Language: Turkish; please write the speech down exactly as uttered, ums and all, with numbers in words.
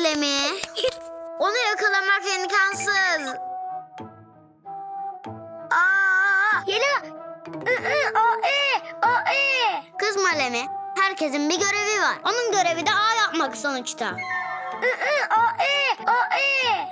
Lemi. Onu yakalamak imkansız. Aa, Yela. I, I, o, e, o, e. Kızma Lemi. Herkesin bir görevi var. Onun görevi de A yapmak sonuçta. I, I, o, e, o, e.